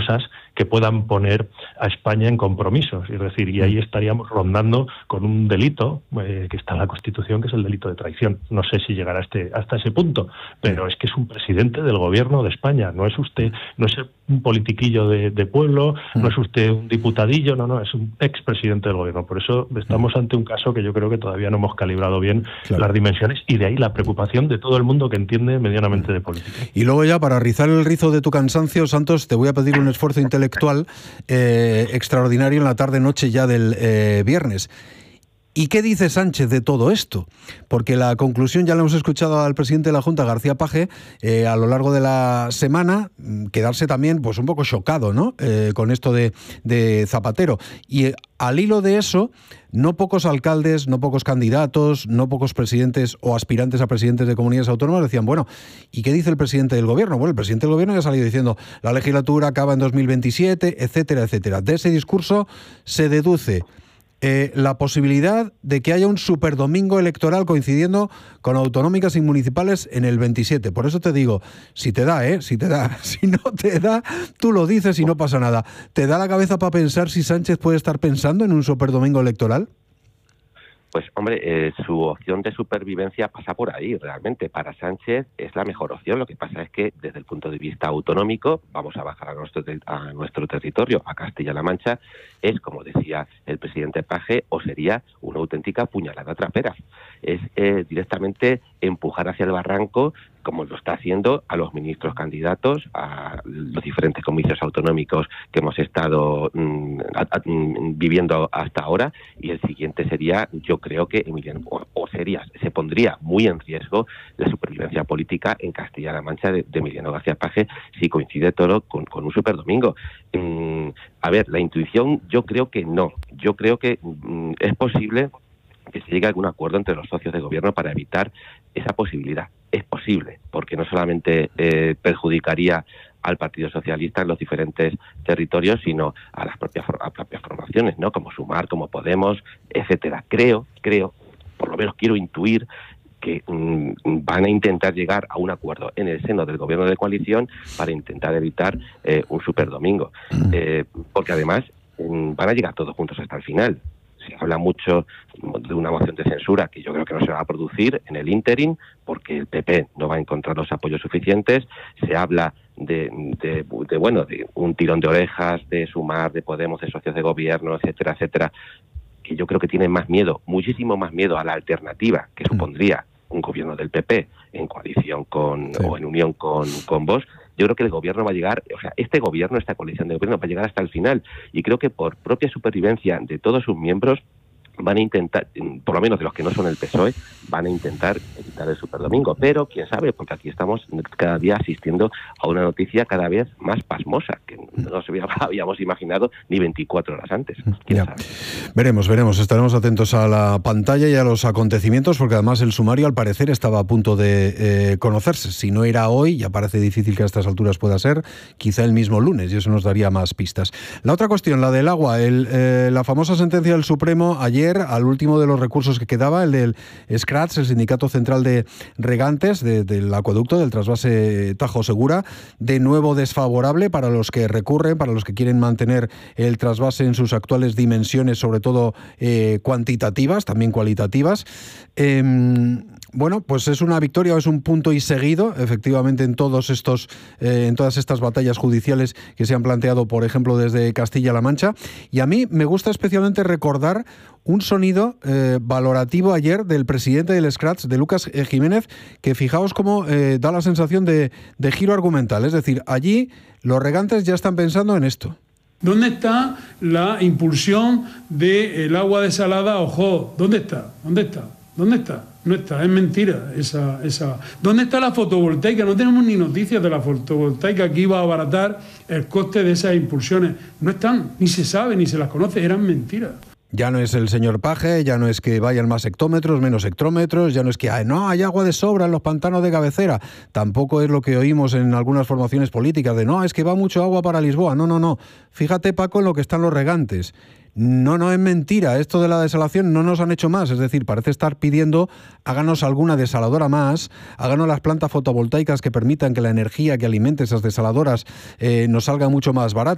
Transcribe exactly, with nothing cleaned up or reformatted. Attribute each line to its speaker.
Speaker 1: cosas que puedan poner a España en compromisos. Es decir, y ahí estaríamos rondando con un delito eh, que está en la Constitución, que es el delito de traición. No sé si llegará a este, hasta ese punto, pero es que es un presidente del gobierno de España. No es usted, no es un politiquillo de, de pueblo, no es usted un diputadillo, no, no, es un expresidente del gobierno. Por eso estamos ante un caso que yo creo que todavía no hemos calibrado bien claro. las dimensiones, y de ahí la preocupación de todo el mundo que entiende medianamente de política.
Speaker 2: Y luego ya, para rizar el rizo de tu cansancio, Santos, te voy a pedir un esfuerzo intelectual eh, extraordinario en la tarde-noche ya del eh, viernes. ¿Y qué dice Sánchez de todo esto? Porque la conclusión ya la hemos escuchado al presidente de la Junta, García Paje, eh, a lo largo de la semana, quedarse también pues un poco chocado, ¿no? Eh, con esto de, de Zapatero. Y eh, al hilo de eso, no pocos alcaldes, no pocos candidatos, no pocos presidentes o aspirantes a presidentes de comunidades autónomas decían, bueno, ¿y qué dice el presidente del gobierno? Bueno, el presidente del gobierno ya ha salido diciendo, la legislatura acaba en dos mil veintisiete, etcétera, etcétera. De ese discurso se deduce Eh, la posibilidad de que haya un superdomingo electoral coincidiendo con autonómicas y municipales en el veintisiete. Por eso te digo, si te da, ¿eh? Si te da. Si no te da, tú lo dices y no pasa nada. ¿Te da la cabeza para pensar si Sánchez puede estar pensando en un superdomingo electoral?
Speaker 3: Pues, hombre, eh, su opción de supervivencia pasa por ahí, realmente. Para Sánchez es la mejor opción. Lo que pasa es que, desde el punto de vista autonómico, vamos a bajar a nuestro, a nuestro territorio, a Castilla-La Mancha, es, como decía el presidente Paje, o sería una auténtica puñalada trapera. Es eh, directamente empujar hacia el barranco, como lo está haciendo, a los ministros candidatos, a los diferentes comicios autonómicos que hemos estado mmm, a, a, viviendo hasta ahora, y el siguiente sería, yo creo que Emiliano, o, o sería, se pondría muy en riesgo la supervivencia política en Castilla-La Mancha de, de Emiliano García Paje si coincide todo con, con un superdomingo. Mm, a ver, la intuición, yo creo que no. Yo creo que mm, es posible que se llegue a algún acuerdo entre los socios de gobierno para evitar esa posibilidad. Es posible, porque no solamente eh, perjudicaría al Partido Socialista en los diferentes territorios, sino a las propias, a las propias formaciones, ¿no? Como Sumar, como Podemos, etcétera. Creo, creo, por lo menos quiero intuir que mmm, van a intentar llegar a un acuerdo en el seno del gobierno de coalición para intentar evitar eh, un superdomingo. Eh, porque además mmm, van a llegar todos juntos hasta el final. Se habla mucho de una moción de censura que yo creo que no se va a producir en el ínterin porque el P P no va a encontrar los apoyos suficientes. Se habla de, de, de bueno, de un tirón de orejas, de Sumar, de Podemos, de socios de gobierno, etcétera, etcétera, que yo creo que tienen más miedo, muchísimo más miedo a la alternativa que supondría un gobierno del P P en coalición con sí. o en unión con, con Vox. Yo creo que el gobierno va a llegar, o sea, este gobierno, esta coalición de gobierno va a llegar hasta el final, y creo que por propia supervivencia de todos sus miembros van a intentar, por lo menos de los que no son el P S O E, van a intentar evitar el superdomingo. Pero quién sabe, porque aquí estamos cada día asistiendo a una noticia cada vez más pasmosa, que no nos habíamos imaginado ni veinticuatro horas antes. ¿Quién sabe?
Speaker 2: Veremos, veremos. Estaremos atentos a la pantalla y a los acontecimientos, porque además el sumario al parecer estaba a punto de eh, conocerse. Si no era hoy, ya parece difícil que a estas alturas pueda ser, quizá el mismo lunes, y eso nos daría más pistas. La otra cuestión, la del agua, el, eh, la famosa sentencia del Supremo ayer, al último de los recursos que quedaba, el del SCRATS, el Sindicato Central de Regantes, de, del acueducto, del trasvase Tajo Segura, de nuevo desfavorable para los que recurren, para los que quieren mantener el trasvase en sus actuales dimensiones, sobre todo eh, cuantitativas, también cualitativas. Eh, Bueno, pues es una victoria, es un punto y seguido, efectivamente, en todos estos, eh, en todas estas batallas judiciales que se han planteado, por ejemplo, desde Castilla-La Mancha. Y a mí me gusta especialmente recordar un sonido eh, valorativo ayer del presidente del SCRATS, de Lucas Jiménez, que fijaos cómo eh, da la sensación de, de giro argumental. Es decir, allí los regantes ya están pensando en esto.
Speaker 4: ¿Dónde está la impulsión del agua desalada Ojo? ¿Dónde está? ¿Dónde está? ¿Dónde está? No está, es mentira esa, esa. ¿Dónde está la fotovoltaica? No tenemos ni noticias de la fotovoltaica que iba a abaratar el coste de esas impulsiones. No están, ni se sabe, ni se las conoce, eran mentiras.
Speaker 2: Ya no es el señor Paje, ya no es que vayan más hectómetros, menos hectómetros, ya no es que ay, no hay agua de sobra en los pantanos de cabecera. Tampoco es lo que oímos en algunas formaciones políticas de no, es que va mucho agua para Lisboa. No, no, no. Fíjate, Paco, en lo que están los regantes. No, no es mentira, esto de la desalación no nos han hecho más, es decir, parece estar pidiendo háganos alguna desaladora más, háganos las plantas fotovoltaicas que permitan que la energía que alimente esas desaladoras eh, nos salga mucho más barata.